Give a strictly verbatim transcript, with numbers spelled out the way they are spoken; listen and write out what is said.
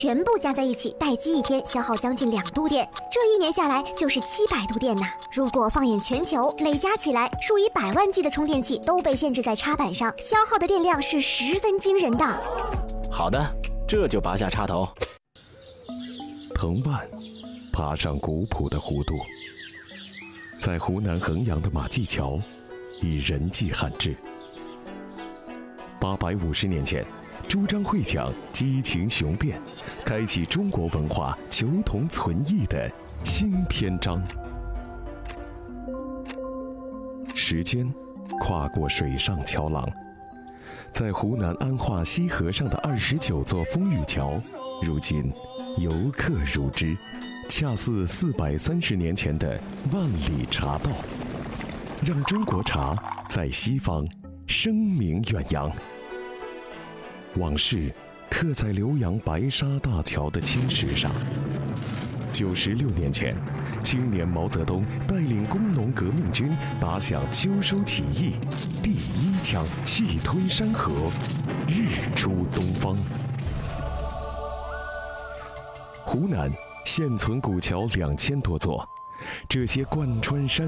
全部加在一起，待机一天消耗将近两度电，这一年下来就是七百度电呐。如果放眼全球，累加起来，数以百万计的充电器都被限制在插板上，消耗的电量是十分惊人的。 好的，这就拔下插头。 藤蔓爬上古朴的弧度，在湖南衡阳的马驥桥，以人迹罕至。八百五十年前，朱张会讲激情雄辩，开启中国文化求同存异的新篇章。时间跨过水上桥廊，在湖南安化西河上的二十九座风雨桥，如今游客如织，恰似四百三十年前的万里茶道，让中国茶在西方声名远扬。往事刻在浏阳白沙大桥的青石上。九十六年前，青年毛泽东带领工农革命军打响秋收起义第一枪，气吞山河，日出东方。湖南现存古桥两千多座，这些贯穿山